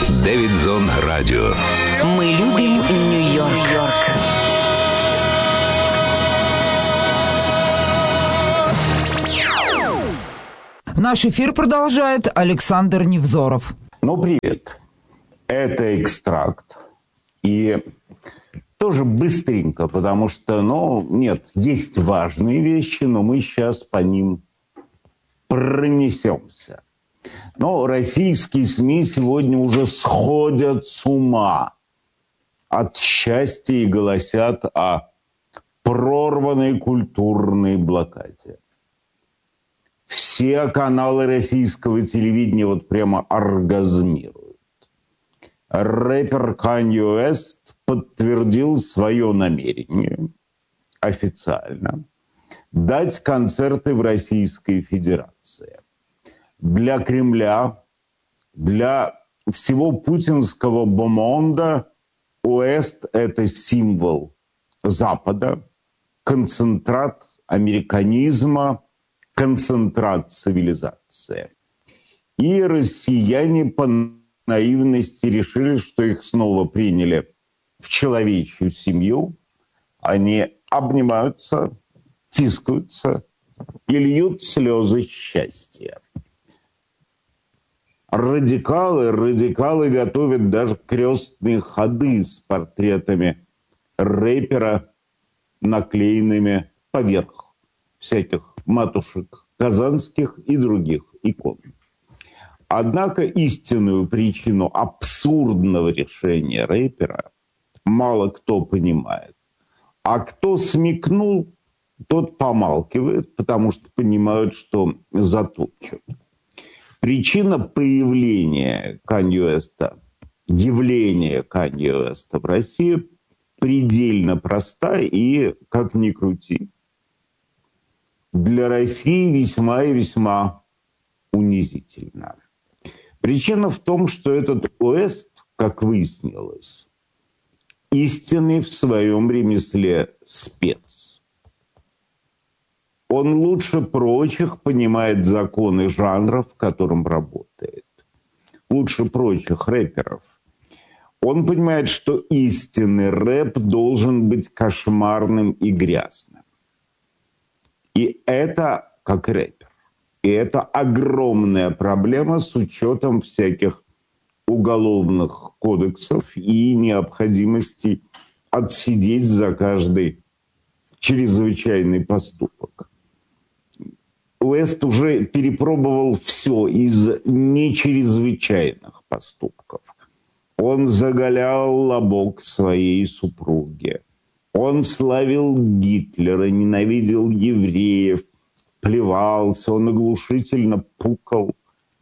Дэвидзон Радио. Мы любим Нью-Йорк. Наш эфир продолжает Александр Невзоров. Ну, привет. Это «Экстракт». И тоже быстренько, потому что, нет, есть важные вещи, но мы сейчас по ним пронесемся. Но российские СМИ сегодня уже сходят с ума от счастья и голосят о прорванной культурной блокаде. Все каналы российского телевидения вот прямо оргазмируют. Рэпер Канье Уэст подтвердил свое намерение официально дать концерты в Российской Федерации. Для Кремля, для всего путинского бомонда Уэст – это символ Запада, концентрат американизма, концентрат цивилизации. И россияне по наивности решили, что их снова приняли в человечью семью. Они обнимаются, тискаются и льют слезы счастья. Радикалы готовят даже крестные ходы с портретами рэпера, наклеенными поверх всяких матушек казанских и других икон. Однако истинную причину абсурдного решения рэпера мало кто понимает. А кто смекнул, тот помалкивает, потому что понимают, что затопчут. Причина появления Канье Уэста, явления Канье Уэста в России предельно проста и, как ни крути, для России весьма и весьма унизительна. Причина в том, что этот Уэст, как выяснилось, истинный в своем ремесле спец. Он лучше прочих понимает законы жанра, в котором работает. Лучше прочих рэперов. Он понимает, что истинный рэп должен быть кошмарным и грязным. И это как рэпер. И это огромная проблема с учетом всяких уголовных кодексов и необходимости отсидеть за каждый чрезвычайный поступок. Уэст уже перепробовал все из нечрезвычайных поступков. Он заголял лобок своей супруге. Он славил Гитлера, ненавидел евреев, плевался, он оглушительно пукал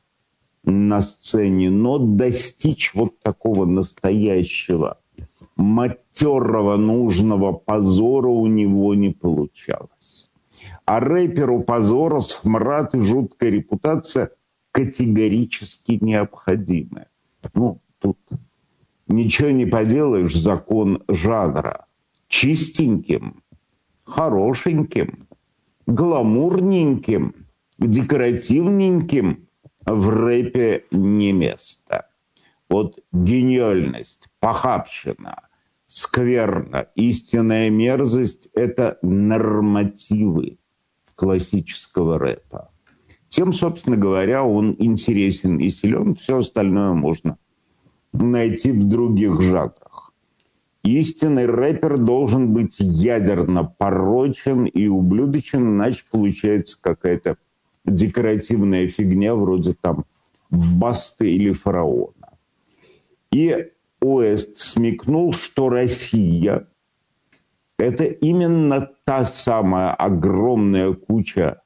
на сцене. Но достичь вот такого настоящего, матерого, нужного позора у него не получалось. А рэперу позора, смрад и жуткая репутация категорически необходимы. Тут ничего не поделаешь, закон жанра. Чистеньким, хорошеньким, гламурненьким, декоративненьким в рэпе не место. Вот гениальность, похабщина, скверно, истинная мерзость – это нормативы классического рэпа. Тем, собственно говоря, он интересен и силен. Все остальное можно найти в других жанрах. Истинный рэпер должен быть ядерно порочен и ублюдочен, иначе получается какая-то декоративная фигня вроде там Басты или Фараона. И Уэст смекнул, что Россия – это именно та самая огромная куча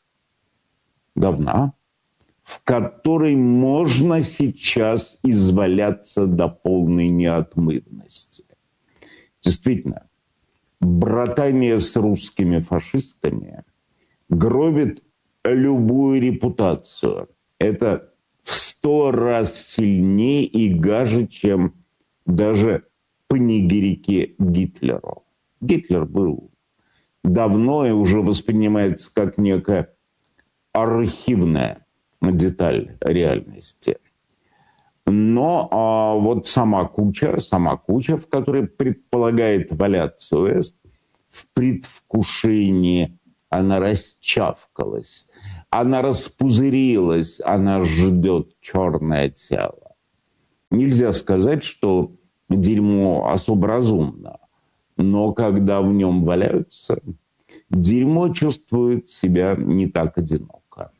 говна, в которой можно сейчас изваляться до полной неотмывности. Действительно, братание с русскими фашистами гробит любую репутацию. Это в 100 раз сильнее и гаже, чем даже панигирики Гитлеру. Гитлер был давно и уже воспринимается как некая архивная деталь реальности. Но вот сама куча, в которой предполагает валяться Уэст, в предвкушении она расчавкалась, она распузырилась, она ждет черное тело. Нельзя сказать, что дерьмо особо разумно, но когда в нем валяются, дерьмо чувствует себя не так одиноко.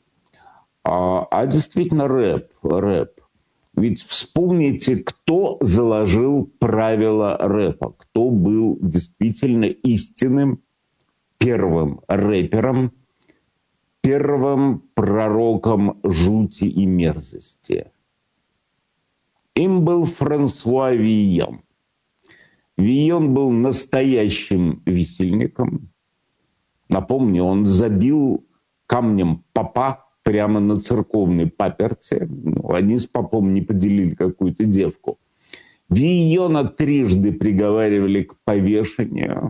А действительно рэп. Ведь вспомните, кто заложил правила рэпа, кто был действительно истинным первым рэпером, первым пророком жути и мерзости. Им был Франсуа Вийон. Вийон был настоящим висельником. Напомню, он забил камнем попа прямо на церковной паперти. Они с попом не поделили какую-то девку. Вийона трижды приговаривали к повешению.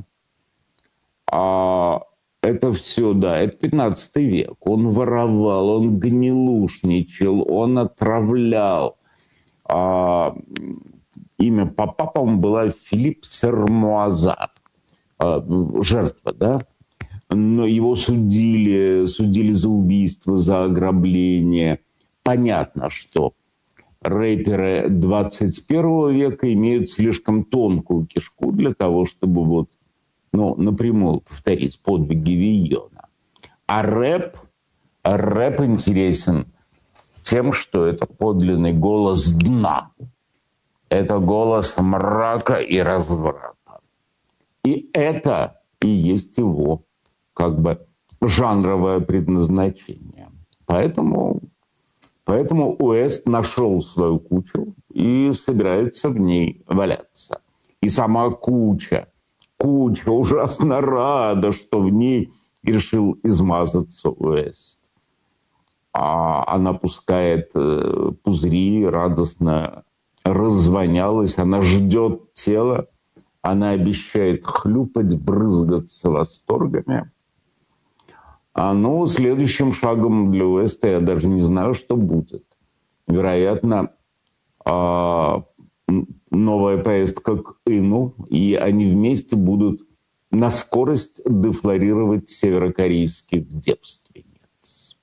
Это все, да, это 15 век. Он воровал, он гнилушничал, он отравлял. Имя попа, по-моему, была Филипп Сермуазар. Жертва, да? Но его судили за убийство, за ограбление. Понятно, что рэперы 21 века имеют слишком тонкую кишку для того, чтобы напрямую повторить подвиги Вийона. А рэп интересен тем, что это подлинный голос дна. Это голос мрака и разврата. И это и есть его жанровое предназначение. Поэтому Уэст нашел свою кучу и собирается в ней валяться. И сама куча ужасно рада, что в ней решил измазаться Уэст. Она пускает пузыри, радостно раззвонялась, она ждет тела, она обещает хлюпать, брызгаться восторгами. Следующим шагом для Уэста я даже не знаю, что будет. Вероятно, новая поездка к Ину, и они вместе будут на скорость дефлорировать северокорейских девственниц.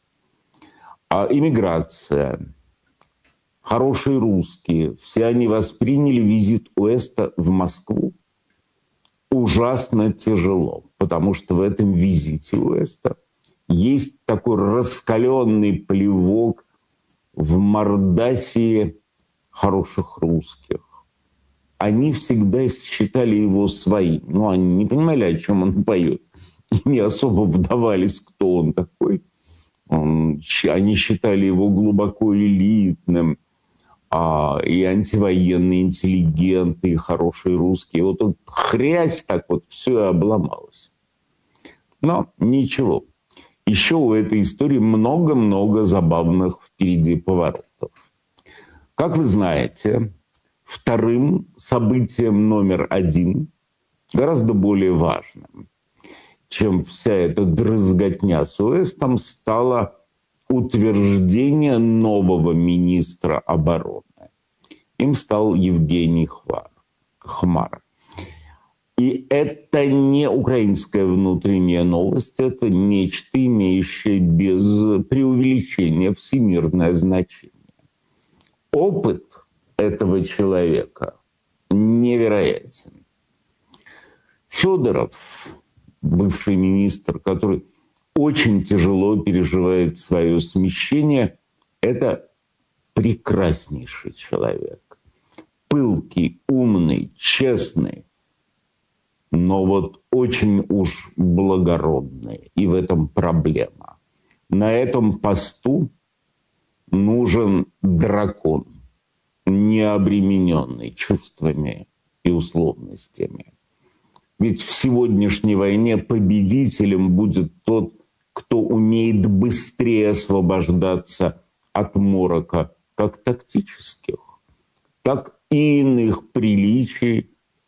Иммиграция. Хорошие русские. Все они восприняли визит Уэста в Москву ужасно тяжело, потому что в этом визите Уэста есть такой раскаленный плевок в мордасии хороших русских. Они всегда считали его своим. Они не понимали, о чем он поет. И не особо вдавались, кто он такой. Они считали его глубоко элитным. И антивоенный интеллигент, и хороший русский. Вот тут хрясь так вот все и обломалось. Но ничего. Еще у этой истории много-много забавных впереди поворотов. Как вы знаете, вторым событием номер один, гораздо более важным, чем вся эта дрызготня с Уэстом, стало утверждение нового министра обороны. Им стал Евгений Хмар. И это не украинская внутренняя новость, это нечто, имеющее без преувеличения всемирное значение. Опыт этого человека невероятен. Федоров, бывший министр, который очень тяжело переживает свое смещение, это прекраснейший человек. Пылкий, умный, честный, но очень уж благородный. И в этом проблема. На этом посту нужен дракон, не обремененный чувствами и условностями. Ведь в сегодняшней войне победителем будет тот, кто умеет быстрее освобождаться от морока как тактических, так и иных приличий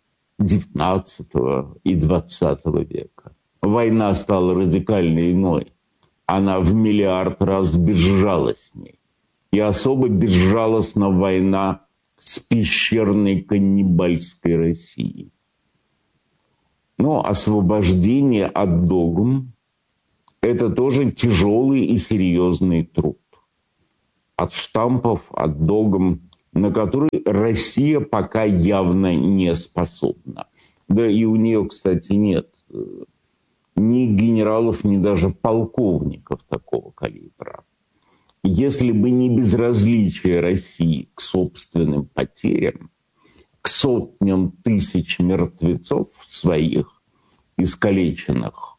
XIX и XX века. Война стала радикально иной. Она в миллиард раз безжалостней. и особо безжалостна война с пещерной каннибальской Россией. Но освобождение от догм – это тоже тяжелый и серьезный труд. От штампов, от догм, на которые Россия пока явно не способна. Да и у нее, кстати, нет ни генералов, ни даже полковников такого калибра. Если бы не безразличие России к собственным потерям, к сотням тысяч мертвецов своих, искалеченных,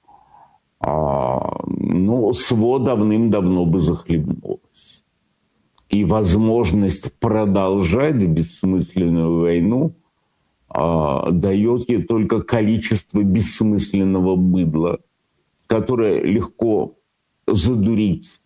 СВО давным-давно бы захлебнулось. И возможность продолжать бессмысленную войну дает ей только количество бессмысленного быдла, которое легко задурить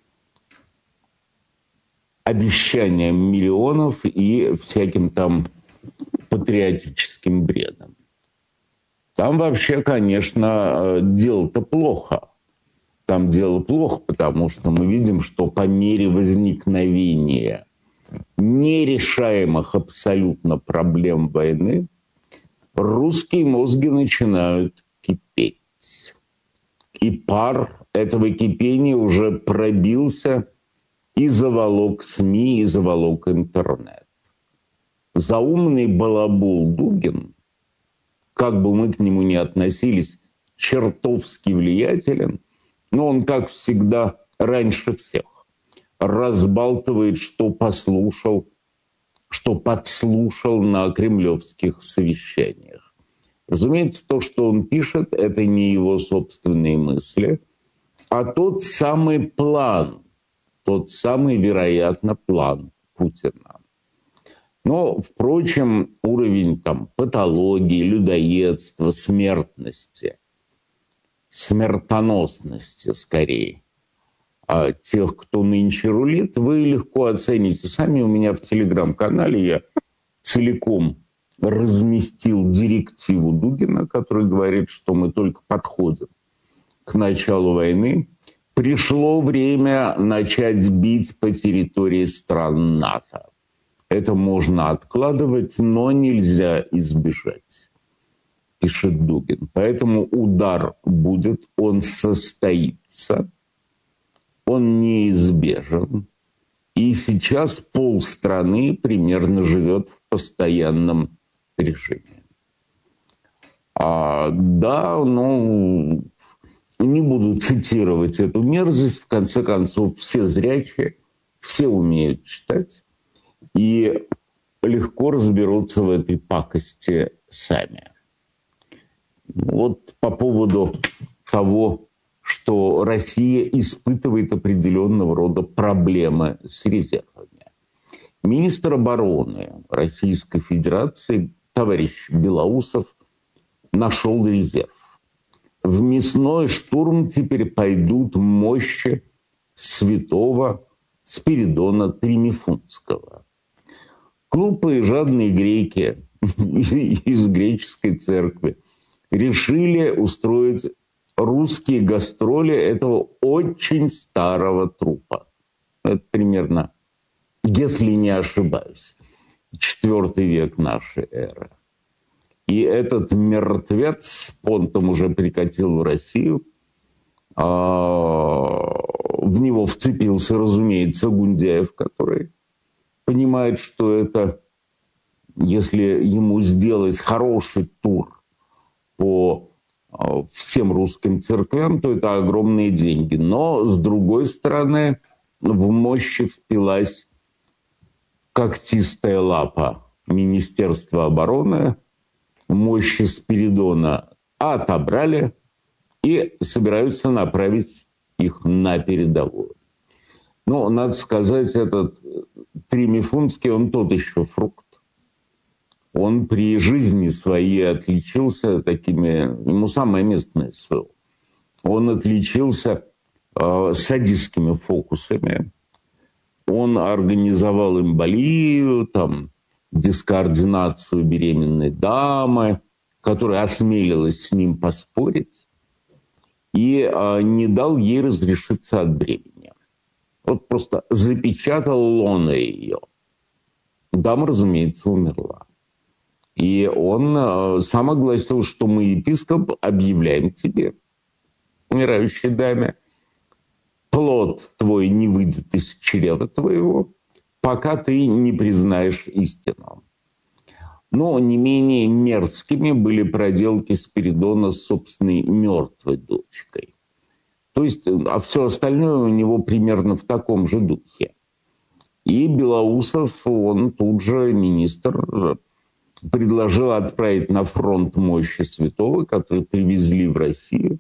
обещанием миллионов и всяким там патриотическим бредом. Там вообще, конечно, дело-то плохо. Там дело плохо, потому что мы видим, что по мере возникновения нерешаемых абсолютно проблем войны русские мозги начинают кипеть. И пар этого кипения уже пробился и заволок СМИ, и заволок интернет. Заумный балабол Дугин, как бы мы к нему ни относились, чертовски влиятелен, но он, как всегда, раньше всех разбалтывает, что послушал, что подслушал на кремлевских совещаниях. Разумеется, то, что он пишет, это не его собственные мысли, а тот самый план, тот самый, вероятно, план Путина. Но, впрочем, уровень там патологии, людоедства, смертности, смертоносности скорее, тех, кто нынче рулит, вы легко оцените сами. У меня в телеграм-канале я целиком разместил директиву Дугина, который говорит, что мы только подходим к началу войны. Пришло время начать бить по территории стран НАТО. Это можно откладывать, но нельзя избежать, пишет Дугин. Поэтому удар будет, он состоится. Он неизбежен. И сейчас полстраны примерно живет в постоянном режиме. Не буду цитировать эту мерзость. В конце концов, все зрячие, все умеют читать и легко разберутся в этой пакости сами. Вот по поводу того, что Россия испытывает определенного рода проблемы с резервами. Министр обороны Российской Федерации товарищ Белоусов нашел резерв. В мясной штурм теперь пойдут мощи святого Спиридона Тримифунтского. Глупые жадные греки из греческой церкви решили устроить русские гастроли этого очень старого трупа. Это примерно, если не ошибаюсь, IV век нашей эры. И этот мертвец с понтом уже прикатил в Россию. В него вцепился, разумеется, Гундяев, который понимает, что это, если ему сделать хороший тур по всем русским церквям, то это огромные деньги. Но, с другой стороны, в мощи впилась когтистая лапа Министерства обороны. Мощи Спиридона отобрали и собираются направить их на передовую. Но, надо сказать, этот Тримифунтский, он тот еще фрукт. Он при жизни своей отличился такими... Ему самое место СВО. Он отличился садистскими фокусами. Он организовал эмболию, там, дискоординацию беременной дамы, которая осмелилась с ним поспорить, и не дал ей разрешиться от бремени. Вот просто запечатал лоно ее. Дама, разумеется, умерла. И он сам огласил, что мы, епископ, объявляем тебе, умирающей даме, плод твой не выйдет из чрева твоего, пока ты не признаешь истину. Но не менее мерзкими были проделки Спиридона с собственной мертвой дочкой. То есть, а все остальное у него примерно в таком же духе. И Белоусов, он тут же, министр, предложил отправить на фронт мощи святого, которые привезли в Россию.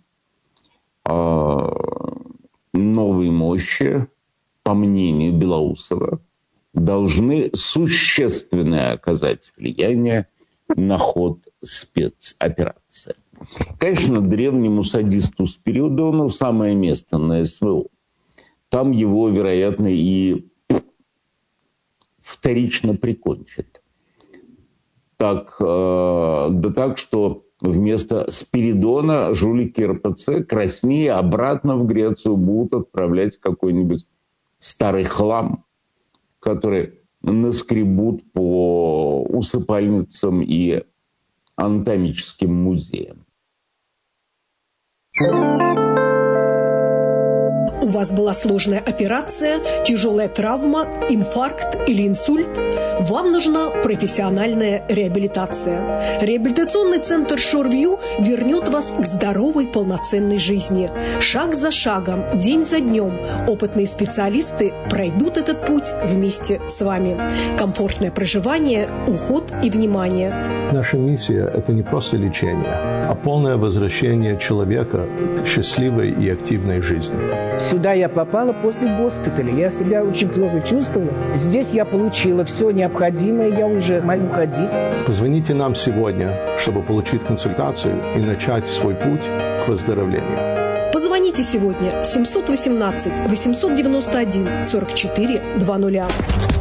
Новые мощи, по мнению Белоусова, должны существенно оказать влияние на ход спецоперации. Конечно, древнему садисту Спиридону самое место на СВО. Там его, вероятно, и вторично прикончат. Так, что вместо Спиридона жулики РПЦ краснее обратно в Грецию будут отправлять какой-нибудь старый хлам, который наскребут по усыпальницам и анатомическим музеям. У вас была сложная операция, тяжелая травма, инфаркт или инсульт? Вам нужна профессиональная реабилитация. Реабилитационный центр Шорвью вернет вас к здоровой, полноценной жизни. Шаг за шагом, день за днем опытные специалисты пройдут этот путь вместе с вами. Комфортное проживание, уход и внимание. Наша миссия – это не просто лечение, а полное возвращение человека к счастливой и активной жизни. Сюда я попала после госпиталя. Я себя очень плохо чувствовала. Здесь я получила все необходимое. Я уже могу ходить. Позвоните нам сегодня, чтобы получить консультацию и начать свой путь к выздоровлению. Позвоните сегодня 718-891-44-00.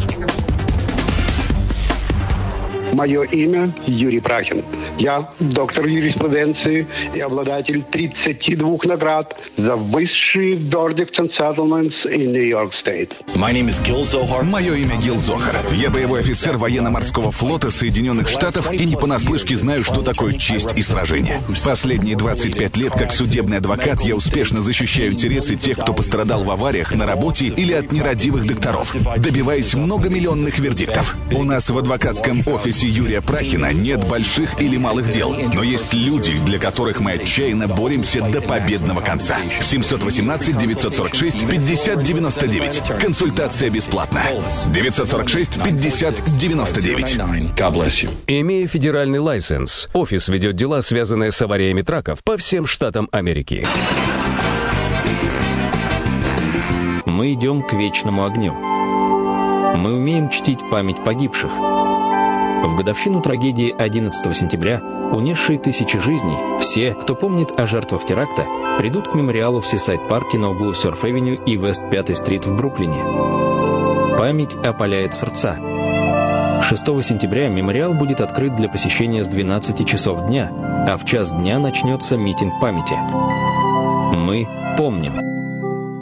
Мое имя Юрий Прахин. Я доктор юриспруденции и обладатель 32 наград за высшие verdicts and settlements in New York State. Мое имя Гил Зохар. Я боевой офицер военно-морского флота Соединенных Штатов и не понаслышке знаю, что такое честь и сражение. Последние 25 лет как судебный адвокат я успешно защищаю интересы тех, кто пострадал в авариях, на работе или от нерадивых докторов, добиваясь многомиллионных вердиктов. У нас в адвокатском офисе Юрия Прахина нет больших или малых дел, но есть люди, для которых мы отчаянно боремся до победного конца. 718-946-5099. Консультация бесплатная. 946-5099. Имея федеральный лайсенс, офис ведет дела, связанные с авариями траков по всем штатам Америки. Мы идем к вечному огню. Мы умеем чтить память погибших. В годовщину трагедии 11 сентября, унесшей тысячи жизней, все, кто помнит о жертвах теракта, придут к мемориалу в Сисайд-парке на углу Сёрф-Эвеню и Вест-5-стрит в Бруклине. Память опаляет сердца. 6 сентября мемориал будет открыт для посещения с 12 часов дня, а в час дня начнется митинг памяти. Мы помним.